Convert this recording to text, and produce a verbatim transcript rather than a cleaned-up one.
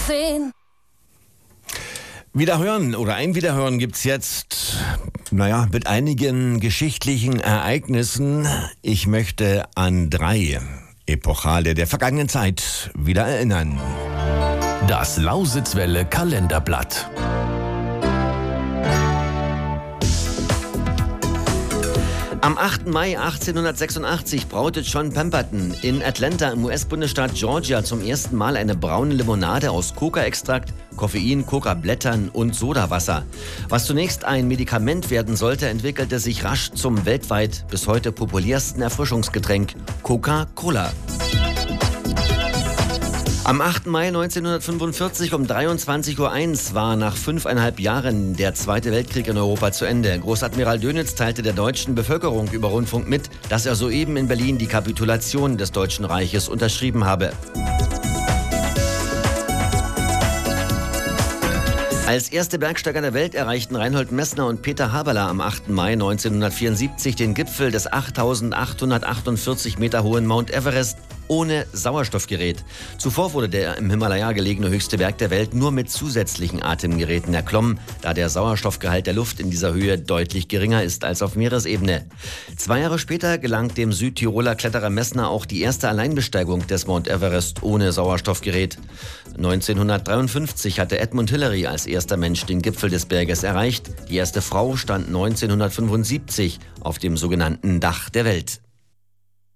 zehn. Wiederhören oder ein Wiederhören gibt's jetzt, naja, mit einigen geschichtlichen Ereignissen. Ich möchte an drei Epochale der vergangenen Zeit wieder erinnern. Das Lausitzwelle Kalenderblatt. Am achten Mai achtzehnhundertsechsundachtzig braute John Pemberton in Atlanta im U S-Bundesstaat Georgia zum ersten Mal eine braune Limonade aus Coca-Extrakt, Koffein, Coca-Blättern und Sodawasser. Was zunächst ein Medikament werden sollte, entwickelte sich rasch zum weltweit bis heute populärsten Erfrischungsgetränk Coca-Cola. Am achten Mai neunzehnhundertfünfundvierzig um dreiundzwanzig Uhr eins war nach fünfeinhalb Jahren der Zweite Weltkrieg in Europa zu Ende. Großadmiral Dönitz teilte der deutschen Bevölkerung über Rundfunk mit, dass er soeben in Berlin die Kapitulation des Deutschen Reiches unterschrieben habe. Als erste Bergsteiger der Welt erreichten Reinhold Messner und Peter Haberler am achten Mai neunzehnhundertvierundsiebzig den Gipfel des achttausendachthundertachtundvierzig Meter hohen Mount Everest ohne Sauerstoffgerät. Zuvor wurde der im Himalaya gelegene höchste Berg der Welt nur mit zusätzlichen Atemgeräten erklommen, da der Sauerstoffgehalt der Luft in dieser Höhe deutlich geringer ist als auf Meeresebene. Zwei Jahre später gelang dem Südtiroler Kletterer Messner auch die erste Alleinbesteigung des Mount Everest ohne Sauerstoffgerät. neunzehnhundertdreiundfünfzig hatte Edmund Hillary als erster Mensch den Gipfel des Berges erreicht. Die erste Frau stand neunzehnhundertfünfundsiebzig auf dem sogenannten Dach der Welt.